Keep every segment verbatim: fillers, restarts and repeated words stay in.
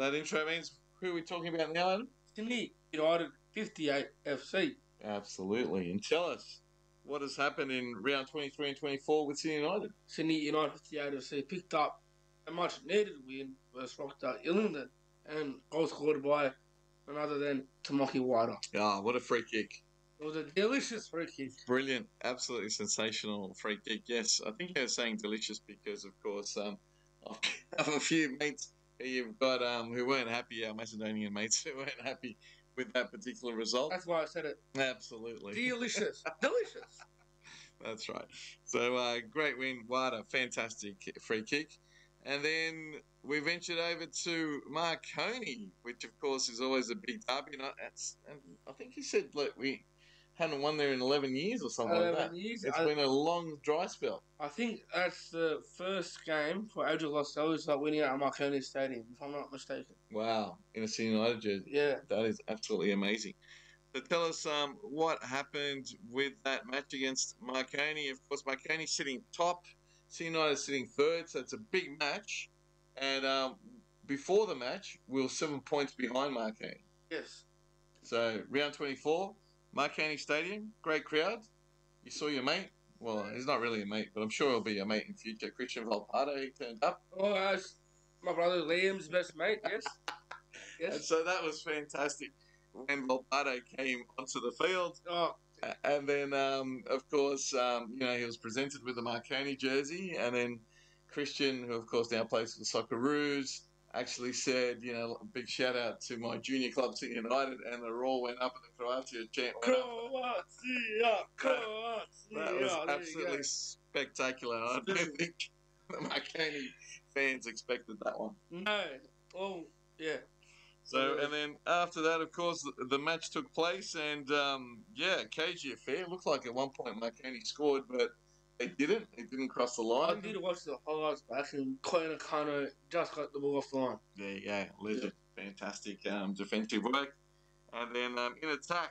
that intro means who are we talking about now, Adam? Sydney United fifty-eight F C. Absolutely. And tell us what has happened in round twenty-three and twenty-four with Sydney United. Sydney United fifty-eight F C picked up a much needed win versus Rockdale Illingdon, and goal scored by none other than Tamaki Water. Ah, what a free kick. It was a delicious free kick. Brilliant. Absolutely sensational free kick. Yes, I think you're saying delicious because, of course, um, I have a few mates who you've got um, who weren't happy, our Macedonian mates who weren't happy with that particular result. That's why I said it. Absolutely. Delicious. Delicious. That's right. So, uh, great win. Wada, fantastic free kick. And then we ventured over to Marconi, which, of course, is always a big derby. And I, and I think he said, look, we hadn't won there in eleven years or something like that. Years. It's I, been a long dry spell. I think that's the first game for Adrian Lostelli like winning at Marconi Stadium, if I'm not mistaken. Wow, in a Sydney United jersey. Yeah. That is absolutely amazing. So tell us um, what happened with that match against Marconi. Of course, Marconi sitting top, Sydney United sitting third, so it's a big match. And um, before the match, we were seven points behind Marconi. Yes. So round twenty-four, Marconi Stadium, great crowd. You saw your mate. Well, he's not really a mate, but I'm sure he'll be your mate in future. Christian Volpato, he turned up. Oh, that's my brother Liam's best mate, yes. Yes. And so that was fantastic when Volpato came onto the field. Oh. And then, um, of course, um, you know, he was presented with the Marconi jersey. And then Christian, who, of course, now plays for the Socceroos, actually said, you know, a big shout out to my junior club, Sydney United, and the roar went up and the Croatia chant went up. Croatia, Croatia. That was absolutely spectacular. I don't think the Marconi fans expected that one. No. Oh, yeah. So, and then after that, of course, the, the match took place, and um, yeah, cagey affair. Looked like at one point Marconi scored, but they didn't. It didn't cross the line. I did watch the highlights back, and Koya Nakano just got the ball off the line. There you go. Legend. Yeah. Fantastic um, defensive work. And then um, in attack,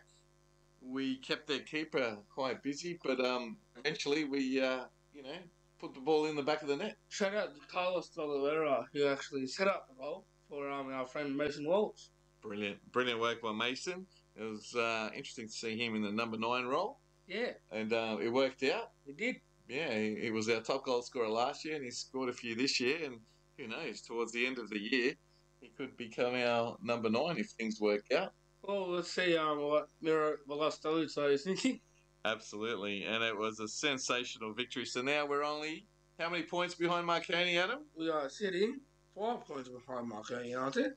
we kept their keeper quite busy, but um, eventually we, uh, you know, put the ball in the back of the net. Shout out to Carlos de Oliveira, who actually set up the goal for um, our friend Mason Walls. Brilliant. Brilliant work by Mason. It was uh, interesting to see him in the number nine role. Yeah. And uh, it worked out. It did. Yeah, he, he was our top goal scorer last year, and he scored a few this year. And who knows, towards the end of the year, he could become our number nine if things work out. Well, let's see um, what Miro Velostelli is thinking. Absolutely, and it was a sensational victory. So now we're only, how many points behind Marconi, Adam? We are sitting five points behind Marconi, aren't we?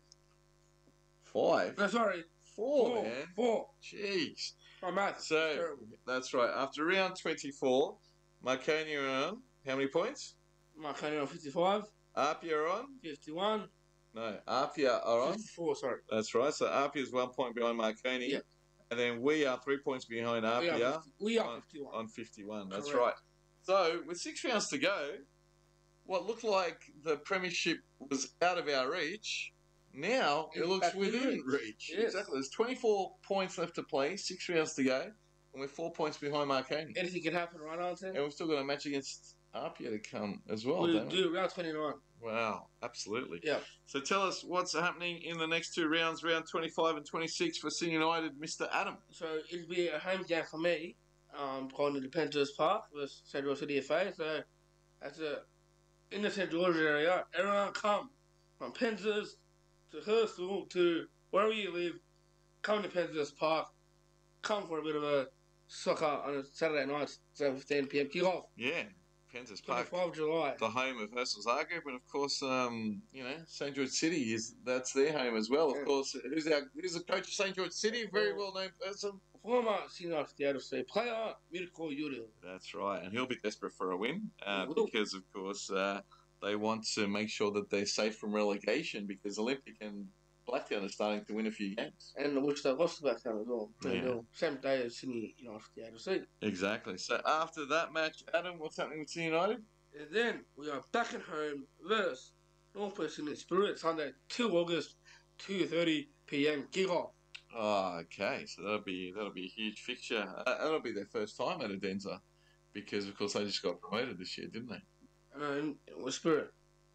Five? No, sorry. Four, Four. man. Four. Jeez. My math is So, terrible. that's right. After round twenty-four, Marconi are on how many points? Marconi on fifty-five. Apia are on? fifty-one. No, Apia are on? fifty-four, sorry. That's right. So Apia is one point behind Marconi. Yep. And then we are three points behind Apia. We are, fifty, we are on, fifty-one. On fifty-one, that's Correct. right. So, with six rounds to go, what looked like the premiership was out of our reach, now it It's looks back within within reach. reach. Yes. Exactly. There's twenty-four points left to play, six rounds to go, and we're four points behind Marconi. Anything can happen, right, Arthur? And we've still got a match against Apia to come as well, We don't we? do, round twenty-nine. Wow, absolutely. Yeah. So tell us what's happening in the next two rounds, round twenty-five and twenty-six for Sydney United, Mister Adam. So it'll be a home game for me, um, going to the Panthers Park with St George City F A. So that's a, in the St George area, everyone come from Panthers to Hurstville to wherever you live, come to Panthers Park, come for a bit of a soccer on a Saturday night, seven fifteen p m kick-off. Yeah, Panthers Park, twenty-fifth of July. the home of Herstal Zagreb, and of course, um, you know, St George City is that's their home as well. Of Yeah. course, who's our who's the coach of St George City? Very well known person. Former senior United F C player, Mirko Juril. That's right, and he'll be desperate for a win uh, He will. because, of course, uh, they want to make sure that they're safe from relegation because Olympic and Blacktown are starting to win a few games. And which they lost back down as well. Yeah. Yeah. Same day as Sydney United F C. Exactly. So after that match, Adam, what's happening with Sydney United? And then we are back at home versus North West Sydney Spirit Sunday, two August, two thirty p m kick-off. Oh, okay. So that'll be that'll be a huge fixture. Uh, that'll be their first time at Adenza because, of course, they just got promoted this year, didn't they? And with Spirit.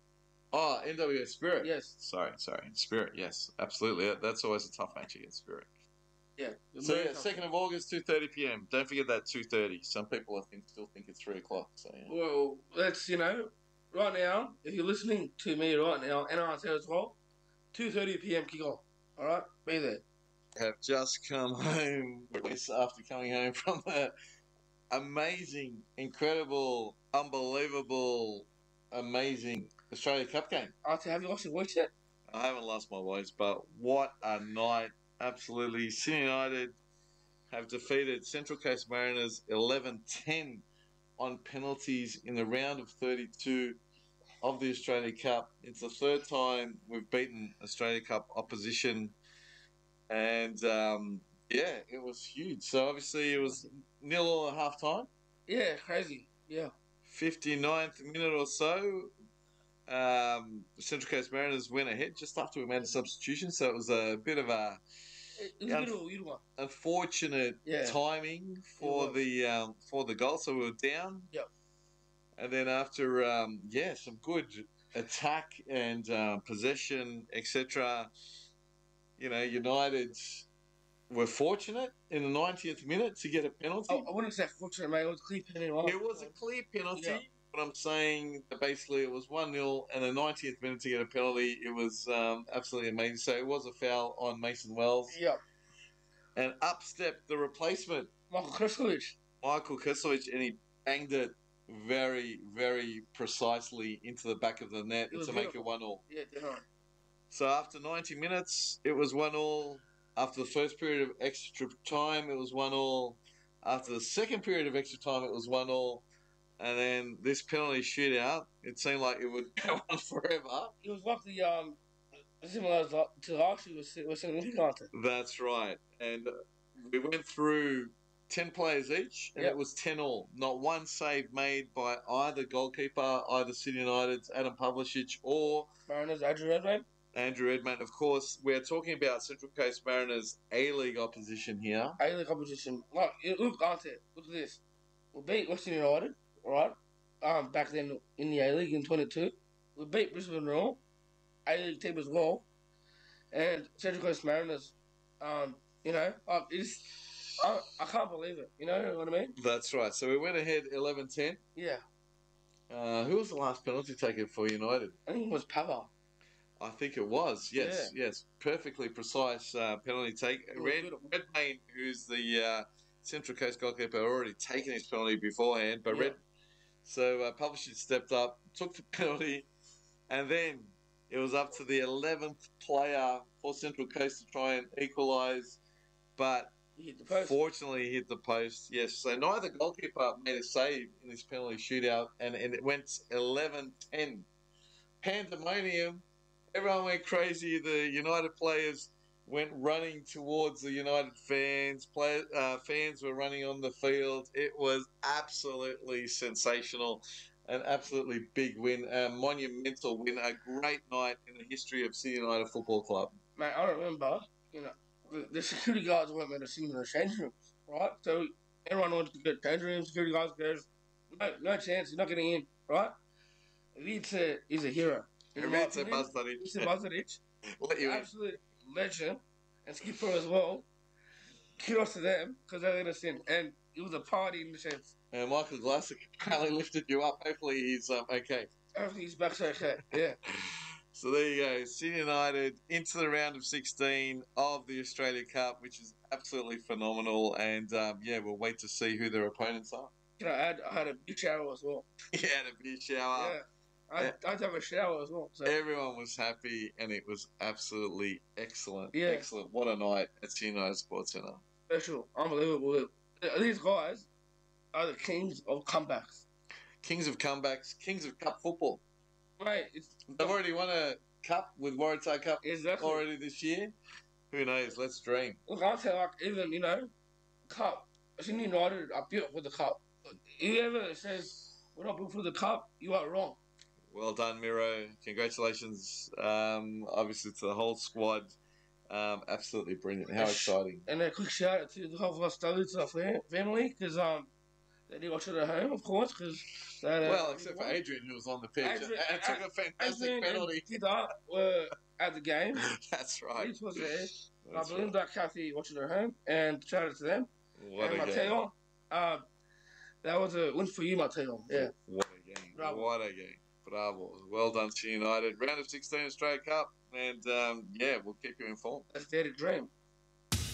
Oh, N W S Spirit. Yes. Sorry, sorry. Spirit, yes. Absolutely. That- That's always a tough match against Spirit. Yeah. So, yeah, second of August, two thirty p.m. Don't forget that, two thirty. Some people, I think, still think it's three o'clock. So, yeah. Well, let's, you know, right now, if you're listening to me right now, and I say as well, two thirty p.m. kickoff. All right? Be there. Have just come home after coming home from the amazing, incredible, unbelievable, amazing Australia Cup game. Arthur, have you lost your voice yet? I haven't lost my voice, but what a night. Absolutely. Sydney United have defeated Central Coast Mariners eleven ten on penalties in the round of thirty-two of the Australia Cup. It's the third time we've beaten Australia Cup opposition. And, um, yeah, it was huge. So, obviously, it was nil all at half time. Yeah, crazy. Yeah. fifty-ninth minute or so, um, the Central Coast Mariners went ahead just after we made a substitution. So, it was a bit of a It was a bit of a weird one. unfortunate Yeah. timing for the um, for the goal. So, we were down. Yep. And then after, um, yeah, some good attack and uh, possession, et cetera, you know, United were fortunate in the ninetieth minute to get a penalty. Oh, I wouldn't say fortunate, mate. It was a clear penalty. It was a clear penalty, Yeah. but I'm saying that basically it was one nil, and the ninetieth minute to get a penalty, it was um, absolutely amazing. So it was a foul on Mason Wells. Yeah. And up stepped the replacement, Michael Krstovic. Michael Krstovic, and he banged it very, very precisely into the back of the net It was to make it beautiful. one all. Yeah, definitely. So after ninety minutes, it was one all. After the first period of extra time, it was one all. After the second period of extra time, it was one all. And then this penalty shootout, it seemed like it would go on forever. It was like the, um, similar to last year was, was significant. That's right. And we went through ten players each, and Yep. it was ten all. Not one save made by either goalkeeper, either Sydney United's Adam Pavlicic or Mariners, Andrew Redmayne. Andrew Edmund. Of course, we're talking about Central Coast Mariners A-League opposition here. A-League competition. Like, it- look, Ante, look at this. We beat Western United, right? Um, back then in the A-League in twenty-two. We beat Brisbane Roar, A-League team as well. And Central Coast Mariners, um, you know, like, it's, I, I can't believe it. You know what I mean? That's right. So we went ahead eleven ten. Yeah. Uh, who was the last penalty taker for United? I think it was Pava. I think it was. Yes, yes. Perfectly precise uh, penalty take. It was Red, beautiful. Redmayne, who's the uh, Central Coast goalkeeper, had already taken his penalty beforehand. But Yeah. Red, so uh, Pavlicic stepped up, took the penalty, and then it was up to the eleventh player for Central Coast to try and equalise. But He hit the post. fortunately, he hit the post. Yes, so neither goalkeeper made a save in this penalty shootout, and, and it went eleven ten. Pandemonium. Everyone went crazy. The United players went running towards the United fans. Play, uh, fans were running on the field. It was absolutely sensational. An absolutely big win, a monumental win, a great night in the history of Sydney United Football Club. Mate, I remember, you know, the, the security guards weren't meant to see in the change rooms, right? So everyone wanted to get change rooms. Security guards goes, no, no chance, you're not getting in, right? Vice is a hero. In my Vice opinion, Bazdaric. Vice Bazdaric, Let you in. absolute legend, and Skipper as well. Kudos to them because they let us in, and it was a party in the sense. And Michael Glassick apparently lifted you up. Hopefully he's um, okay. Hopefully he's back okay. Yeah. So there you go. Sydney United into the round of sixteen of the Australia Cup, which is absolutely phenomenal. And um, yeah, we'll wait to see who their opponents are. You know, I had, I had a big shower as well. Yeah, the beer shower. Yeah. I, Yeah. I had to have a shower as well. So. Everyone was happy, and it was absolutely excellent. Yeah. Excellent. What a night at Sydney United Sports Centre. Special, unbelievable. These guys are the kings of comebacks. Kings of comebacks, kings of cup football. Mate, it's They've already won a cup with Waratah Cup exactly. already this year. Who knows? Let's dream. Look, I'll tell you, like, even, you know, cup. Sydney United are built for the cup. Whoever says we're not built for the cup, you are wrong. Well done, Miro. Congratulations, um, obviously, to the whole squad. Um, absolutely brilliant. How exciting. And a quick shout out to the whole Australia to our fam- family because um, They did watch it at home, of course, because well, except for Adrian, who was on the pitch Adrian, and took a fantastic Adrian penalty. And Dida were at the game. That's right. Each was there. That's uh, Belinda, right. Kathy watching at home, and shout out to them. What and a game. Mateo, uh, that was a win for you, Mateo. Yeah. What a game. Bravo. What a game. Bravo. Well done to United. Round of sixteen Australia Cup. And, um, yeah, we'll keep you informed. That's their dream.